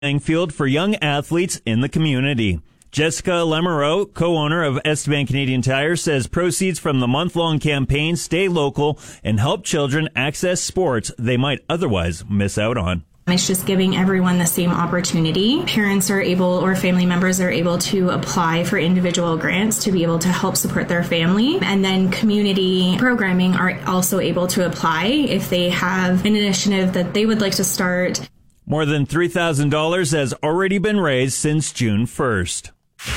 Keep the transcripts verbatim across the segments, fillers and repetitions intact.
playing field for young athletes in the community. Jessica Lemereau, co-owner of Estevan Canadian Tire, says proceeds from the month-long campaign stay local and help children access sports they might otherwise miss out on. It's just giving everyone the same opportunity. Parents are able, or family members are able to apply for individual grants to be able to help support their family. And then community programming are also able to apply if they have an initiative that they would like to start. More than three thousand dollars has already been raised since June first.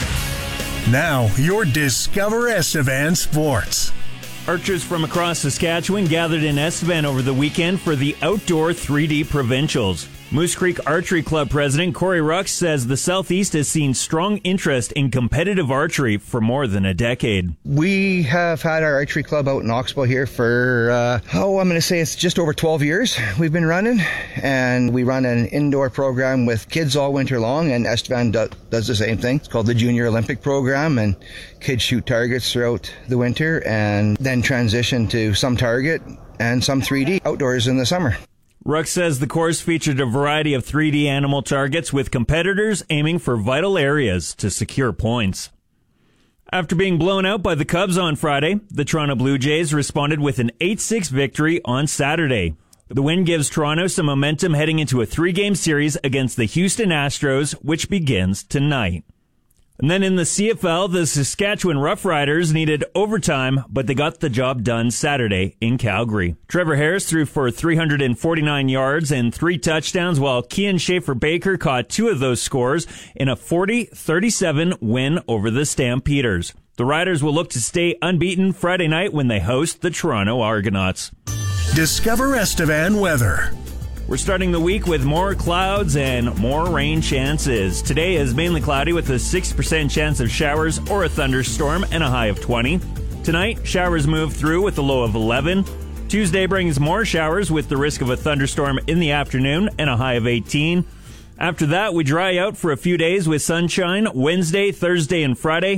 Now, your Discover Estevan Sports. Archers from across Saskatchewan gathered in Estevan over the weekend for the Outdoor three D Provincials. Moose Creek Archery Club president Corey Rux says the Southeast has seen strong interest in competitive archery for more than a decade. We have had our archery club out in Oxbow here for, uh, oh, I'm going to say it's just over twelve years we've been running. And we run an indoor program with kids all winter long, and Estevan do- does the same thing. It's called the Junior Olympic Program, and kids shoot targets throughout the winter and then transition to some target and some three D outdoors in the summer. Rux says the course featured a variety of three D animal targets with competitors aiming for vital areas to secure points. After being blown out by the Cubs on Friday, the Toronto Blue Jays responded with an eight six victory on Saturday. The win gives Toronto some momentum heading into a three-game series against the Houston Astros, which begins tonight. And then in the C F L, the Saskatchewan Roughriders needed overtime, but they got the job done Saturday in Calgary. Trevor Harris threw for three hundred forty-nine yards and three touchdowns, while Kian Schaefer-Baker caught two of those scores in a forty thirty-seven win over the Stampeders. The Riders will look to stay unbeaten Friday night when they host the Toronto Argonauts. Discover Estevan weather. We're starting the week with more clouds and more rain chances. Today is mainly cloudy with a six percent chance of showers or a thunderstorm and a high of twenty. Tonight, showers move through with a low of eleven. Tuesday brings more showers with the risk of a thunderstorm in the afternoon and a high of eighteen. After that, we dry out for a few days with sunshine Wednesday, Thursday, and Friday.